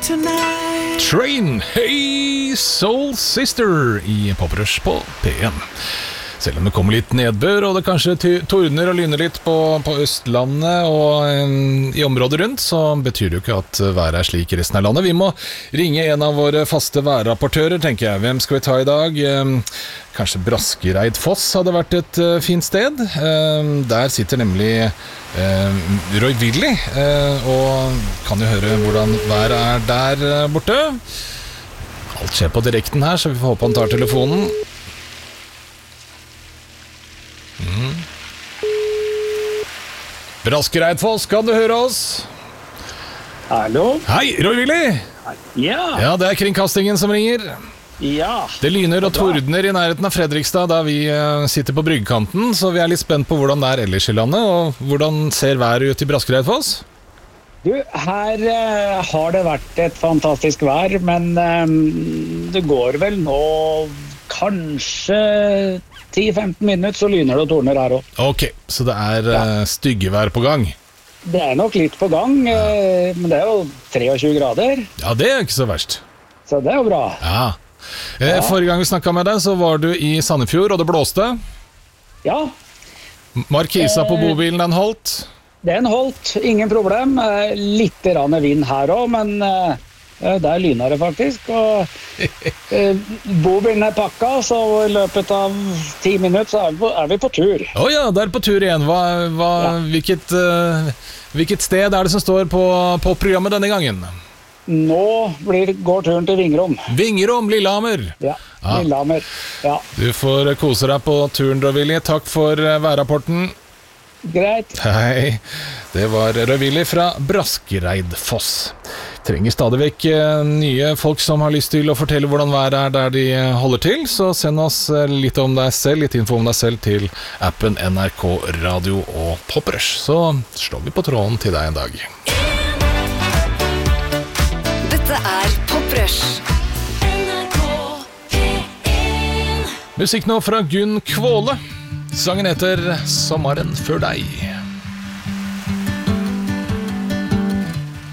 Train, Hey Soul Sister I Poprush på P1. Selv om det kommer litt nedbør, og det kanskje tordner og lyner litt på Østlandet og I området rundt, så betyr det jo ikke at været slik I resten av landet. Vi må ringe en av våre faste værrapportører, tenker jeg. Hvem skal vi ta I dag? Kanskje Braskereid Foss hadde vært et fint sted. Der sitter nemlig Roy Willy, og kan jo høre hvordan været der borte. Alt skjer på direkten her, så vi får håpe han tar telefonen. Braskereid Foss, kan du høre oss? Hallo? Hei, Roy Willy! Ja, det kringkastingen som ringer. ja. Det lyner og tordner I nærheten av Fredrikstad da vi sitter på bryggkanten, så vi litt spent på hvordan det ellers I landet, og hvordan ser været ut I Braskereid Foss? Du, her har det vært et fantastisk vær, men det går vel nå kanskje 10-15 minutter, så lyner det og torner her også. Ok, så det styggevær på gang. Det nok litt på gang, men det jo 23 grader. Ja, det ikke så verst. Så det jo bra. Ja. Forrige gang vi snakket med deg, så var du I Sandefjord, og det blåste. Ja, Markisa på bobilen, den holdt. den holdt, ingen problem. Litt grann vind her også, men der lyner det faktisk. Og bobilen pakka, så I løpet av 10 minutter så vi på tur. Ja, det på tur igjen. Hvilket sted det som står på programmet denne gangen? Nå går turen til Vingrom. Vingrom, Lillehammer. Ja, Lillehammer. Ja. Du får kose deg på turen, Roy Willy. Takk for værrapporten. Greit. Hei, det var Roy Willy fra Braskereid Foss. Trenger stadig vekk nye folk som har lyst til å fortelle hvordan været der de holder til, så send oss litt om deg selv, litt info om deg selv til appen NRK Radio og Poprush. Så slår vi på tråden til deg en dag. Dette Poprush. NRK P1. Musikk nå fra Gunn Kvåle. Sangen heter Sommeren før deg.